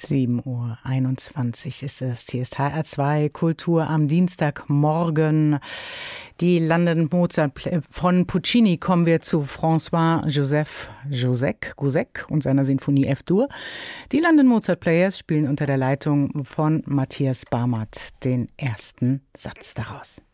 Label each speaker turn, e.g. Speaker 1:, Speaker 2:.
Speaker 1: 7:21 Uhr ist es. Hier ist HR2 Kultur am Dienstagmorgen. Die London Mozart von Puccini kommen wir zu François-Joseph Gossec und seiner Sinfonie F-Dur. Die London Mozart Players spielen unter der Leitung von Matthias Barmert den ersten Satz daraus.